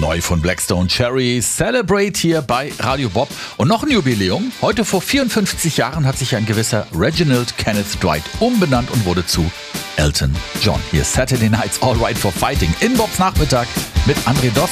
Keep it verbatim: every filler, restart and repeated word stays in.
Neu von Blackstone Cherry, Celebrate hier bei Radio Bob. Und noch ein Jubiläum. Heute vor vierundfünfzig Jahren hat sich ein gewisser Reginald Kenneth Dwight umbenannt und wurde zu Elton John. Hier ist Saturday Night's All Right for Fighting in Bobs Nachmittag mit André Dost.